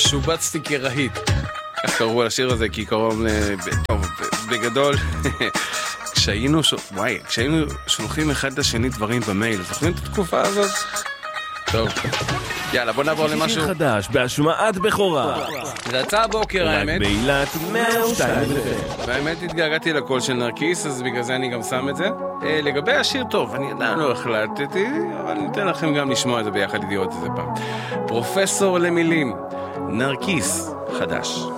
שובצתי כרהיט. איך קראו לשיר הזה? כי קרוב, טוב, בגדול, כשהיינו שולחים אחד לשני דברים במייל, זוכרים את התקופה הזאת? טוב, יאללה, בוא נעבור למשהו חדש, בהשמעת בכורה. זה יצא הבוקר, האמת. רק באילת 102. והאמת התגעגעתי לקול של נרקיס, אז בגלל זה אני גם שם את זה. לגבי השיר טוב, אני עדיין לא החלטתי, אבל ניתן לכם גם לשמוע את זה ביחד, אידיוט איזה פעם. פרופסור למילים, נרקיס חדש.